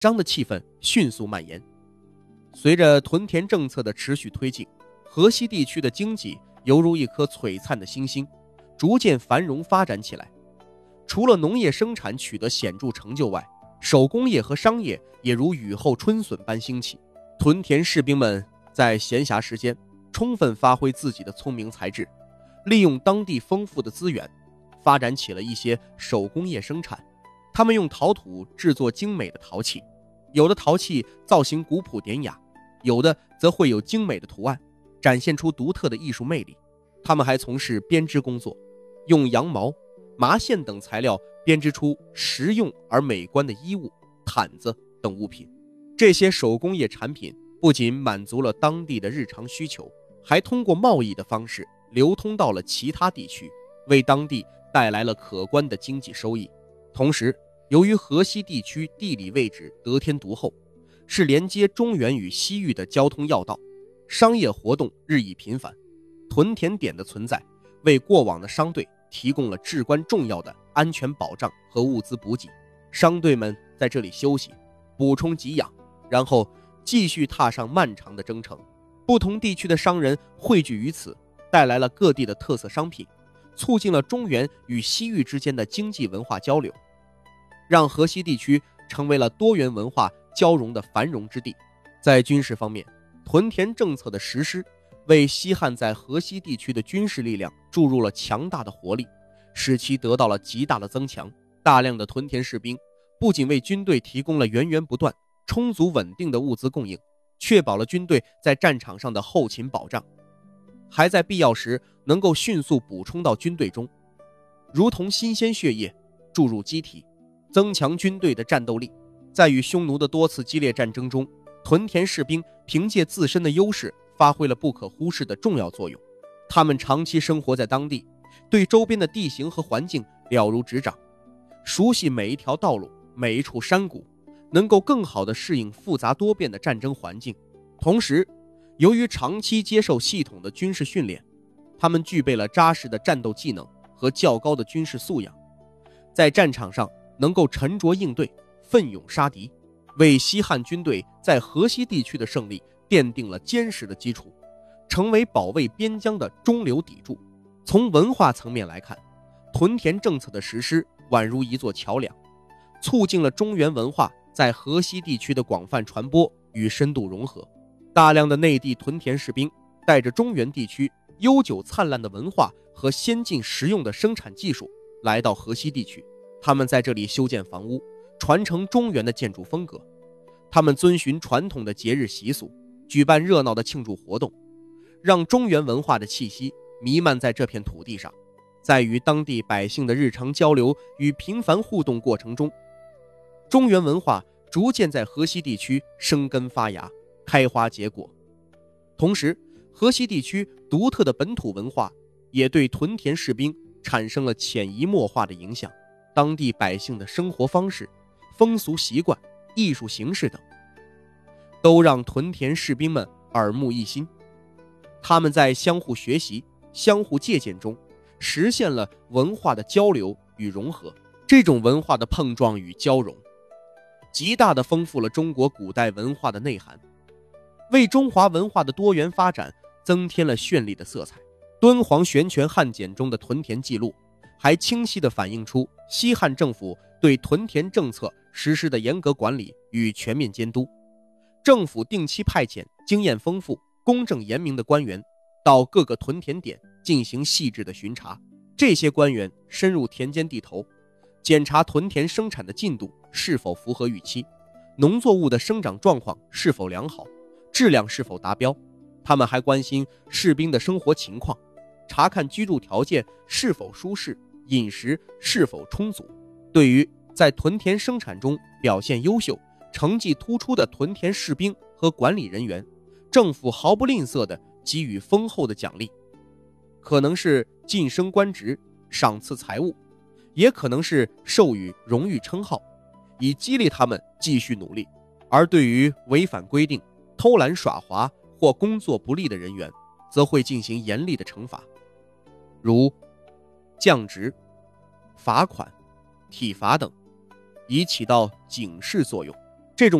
张的气氛迅速蔓延。随着屯田政策的持续推进，河西地区的经济犹如一颗璀璨的星星，逐渐繁荣发展起来。除了农业生产取得显著成就外，手工业和商业也如雨后春笋般兴起。屯田士兵们在闲暇时间充分发挥自己的聪明才智，利用当地丰富的资源，发展起了一些手工业生产。他们用陶土制作精美的陶器，有的陶器造型古朴典雅，有的则绘有精美的图案，展现出独特的艺术魅力。他们还从事编织工作，用羊毛、麻线等材料编织出实用而美观的衣物、毯子等物品。这些手工业产品不仅满足了当地的日常需求，还通过贸易的方式流通到了其他地区，为当地带来了可观的经济收益。同时，由于河西地区地理位置得天独厚，是连接中原与西域的交通要道，商业活动日益频繁。屯田点的存在为过往的商队提供了至关重要的安全保障和物资补给。商队们在这里休息，补充给养，然后继续踏上漫长的征程。不同地区的商人汇聚于此，带来了各地的特色商品，促进了中原与西域之间的经济文化交流，让河西地区成为了多元文化交融的繁荣之地。在军事方面，屯田政策的实施为西汉在河西地区的军事力量注入了强大的活力，使其得到了极大的增强。大量的屯田士兵不仅为军队提供了源源不断、充足稳定的物资供应，确保了军队在战场上的后勤保障，还在必要时能够迅速补充到军队中，如同新鲜血液注入机体，增强军队的战斗力。在与匈奴的多次激烈战争中，屯田士兵凭借自身的优势发挥了不可忽视的重要作用。他们长期生活在当地，对周边的地形和环境了如指掌，熟悉每一条道路、每一处山谷，能够更好地适应复杂多变的战争环境。同时，由于长期接受系统的军事训练，他们具备了扎实的战斗技能和较高的军事素养，在战场上能够沉着应对，奋勇杀敌，为西汉军队在河西地区的胜利奠定了坚实的基础，成为保卫边疆的中流砥柱。从文化层面来看，屯田政策的实施宛如一座桥梁，促进了中原文化在河西地区的广泛传播与深度融合。大量的内地屯田士兵带着中原地区悠久灿烂的文化和先进实用的生产技术来到河西地区，他们在这里修建房屋，传承中原的建筑风格。他们遵循传统的节日习俗，举办热闹的庆祝活动，让中原文化的气息弥漫在这片土地上。在与当地百姓的日常交流与频繁互动过程中，中原文化逐渐在河西地区生根发芽，开花结果。同时，河西地区独特的本土文化也对屯田士兵产生了潜移默化的影响。当地百姓的生活方式、风俗习惯、艺术形式等，都让屯田士兵们耳目一新。他们在相互学习、相互借鉴中，实现了文化的交流与融合。这种文化的碰撞与交融，极大地丰富了中国古代文化的内涵，为中华文化的多元发展增添了绚丽的色彩。敦煌玄权汉简中的屯田记录还清晰地反映出西汉政府对屯田政策实施的严格管理与全面监督。政府定期派遣经验丰富、公正严明的官员到各个屯田点进行细致的巡查。这些官员深入田间地头，检查屯田生产的进度是否符合预期，农作物的生长状况是否良好，质量是否达标。他们还关心士兵的生活情况，查看居住条件是否舒适，饮食是否充足。对于在屯田生产中表现优秀、成绩突出的屯田士兵和管理人员，政府毫不吝啬地给予丰厚的奖励，可能是晋升官职、赏赐财物，也可能是授予荣誉称号，以激励他们继续努力。而对于违反规定、偷懒耍滑或工作不力的人员，则会进行严厉的惩罚，如降职、罚款、体罚等，以起到警示作用。